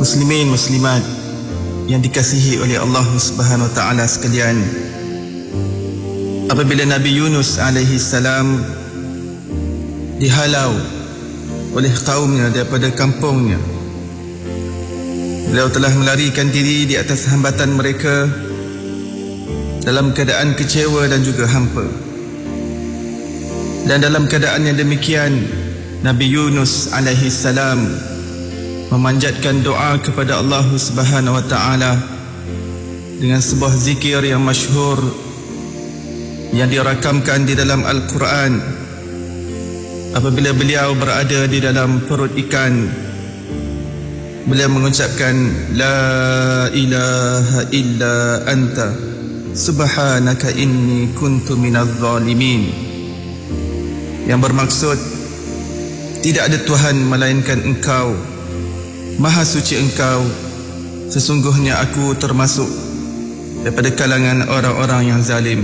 Muslimin muslimat yang dikasihi oleh Allah Subhanahu wa taala sekalian, apabila Nabi Yunus alaihi salam dihalau oleh kaumnya daripada kampungnya, beliau telah melarikan diri di atas hambatan mereka dalam keadaan kecewa dan juga hampa. Dan dalam keadaan yang demikian, Nabi Yunus alaihi salam memanjatkan doa kepada Allah Subhanahu wa taala dengan sebuah zikir yang masyhur yang dirakamkan di dalam Al-Quran. Apabila beliau berada di dalam perut ikan, beliau mengucapkan la ilaha illa anta subhanaka inni kuntu minadh zalimin, yang bermaksud tidak ada Tuhan melainkan Engkau, Maha suci Engkau, sesungguhnya aku termasuk daripada kalangan orang-orang yang zalim.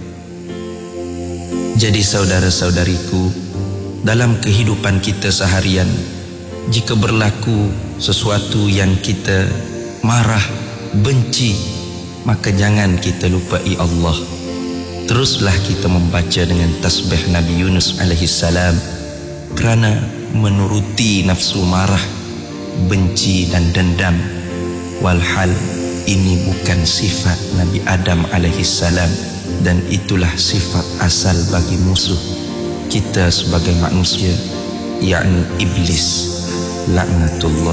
Jadi saudara-saudariku, dalam kehidupan kita seharian, jika berlaku sesuatu yang kita marah, benci, maka jangan kita lupai Allah. Teruslah kita membaca dengan tasbih Nabi Yunus alaihi salam, kerana menuruti nafsu marah, benci dan dendam, walhal ini bukan sifat Nabi Adam alaihi salam, dan itulah sifat asal bagi musuh kita sebagai manusia, yakni iblis, laknatullah